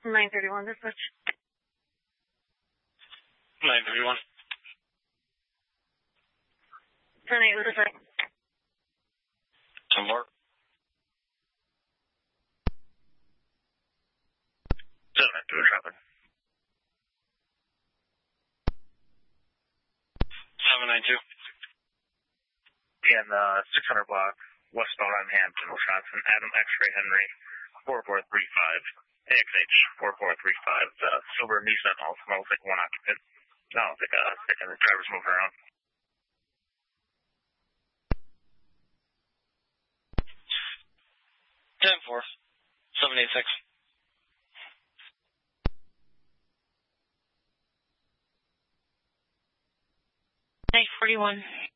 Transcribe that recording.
931 dispatch. 931. 10-8 with a sec. 10-4. 7-2 traffic. 792. In 600 block, westbound on Hampton, Wisconsin, Adam X-Ray Henry, 4435, AXH 4435, silver Nissan Altima, looks like one occupant. No, I think the driver's moving around. Ten 4. 786. 841.